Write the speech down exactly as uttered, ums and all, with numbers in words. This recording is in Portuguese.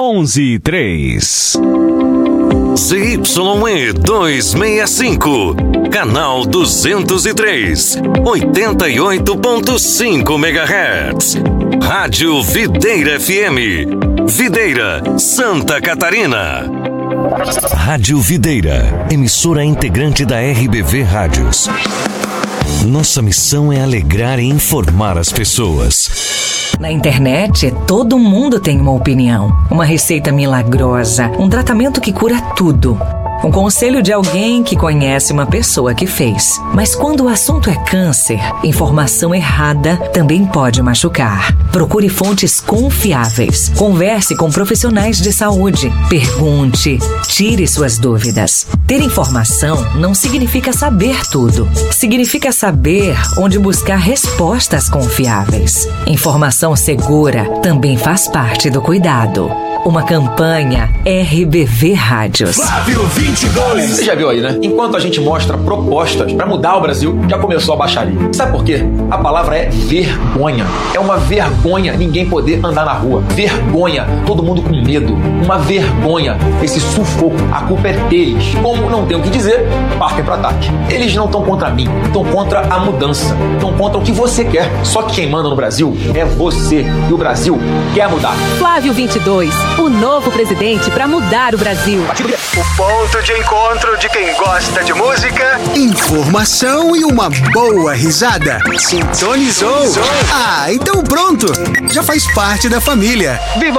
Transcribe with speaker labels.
Speaker 1: onze e três.
Speaker 2: Z Y E duzentos e sessenta e cinco, canal duzentos e três, oitenta e oito ponto cinco megahertz. Rádio Videira F M, Videira, Santa Catarina. Rádio Videira, emissora integrante da R B V Rádios. Nossa missão é alegrar e informar as pessoas.
Speaker 3: Na internet, todo mundo tem uma opinião, uma receita milagrosa, um tratamento que cura tudo. Um conselho de alguém que conhece uma pessoa que fez. Mas quando o assunto é câncer, informação errada também pode machucar. Procure fontes confiáveis. Converse com profissionais de saúde. Pergunte. Tire suas dúvidas. Ter informação não significa saber tudo. Significa saber onde buscar respostas confiáveis. Informação segura também faz parte do cuidado. Uma campanha R B V Rádios.
Speaker 4: Flávio vinte e dois. Você já viu aí, né? Enquanto a gente mostra propostas para mudar o Brasil, já começou a baixaria. Sabe por quê? A palavra é vergonha. É uma vergonha ninguém poder andar na rua. Vergonha. Todo mundo com medo. Uma vergonha. Esse sufoco. A culpa é deles. Como não tem o que dizer, partem para ataque. Eles não estão contra mim. Estão contra a mudança. Estão contra o que você quer. Só que quem manda no Brasil é você. E o Brasil quer mudar.
Speaker 5: Flávio vinte e dois. O novo presidente para mudar o Brasil.
Speaker 6: O ponto de encontro de quem gosta de música,
Speaker 7: informação e uma boa risada. Sintonizou? Ah, então pronto. Já faz parte da família. Viva